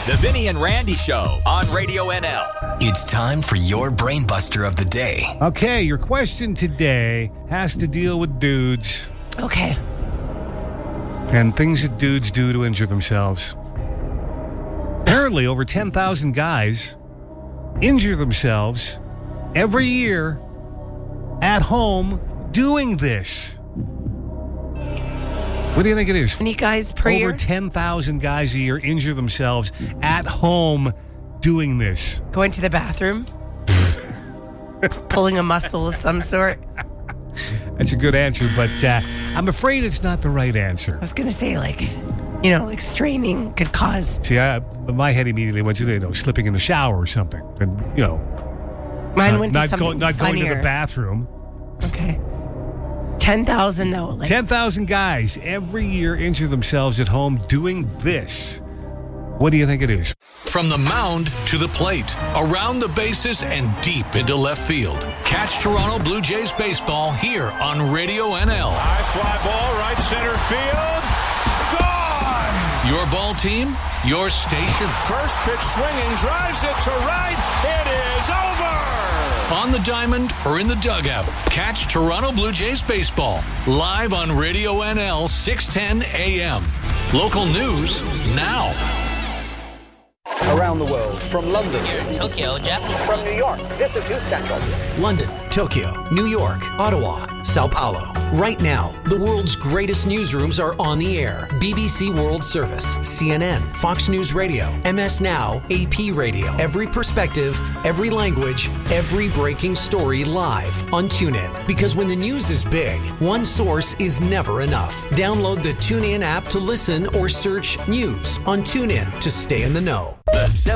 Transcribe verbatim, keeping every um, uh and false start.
The Vinny and Randy Show on Radio N L. It's time for your brain buster of the day. Okay, your question today has to deal with dudes Okay. and things that dudes do to injure themselves. Apparently, over ten thousand guys injure themselves every year at home doing this. What do you think it is? Any guys per Over year? ten thousand guys a year injure themselves at home doing this. Going to the bathroom? Pulling a muscle of some sort? That's a good answer, but uh, I'm afraid it's not the right answer. I was going to say, like, you know, like straining could cause. See, I, my head immediately went to, you know, slipping in the shower or something. And, you know, Mine not, went to not, something go, not funnier. going to the bathroom. Okay. ten thousand, though. Like, ten thousand guys every year injure themselves at home doing this. What do you think it is? From the mound to the plate, around the bases and deep into left field. Catch Toronto Blue Jays baseball here on Radio N L. High fly ball, right center field. Gone! Your ball team, your station. First pitch swinging, drives it to right. It is over! On the diamond or in the dugout, catch Toronto Blue Jays baseball live on Radio N L six ten A M. Local news now. Around the world, from London, Tokyo, Japan. from New York, this is News Central. London, Tokyo, New York, Ottawa, Sao Paulo. Right now, the world's greatest newsrooms are on the air. B B C World Service, C N N, Fox News Radio, M S Now, A P Radio. Every perspective, every language, every breaking story live on TuneIn. Because when the news is big, one source is never enough. Download the TuneIn app to listen or search news on TuneIn to stay in the know. The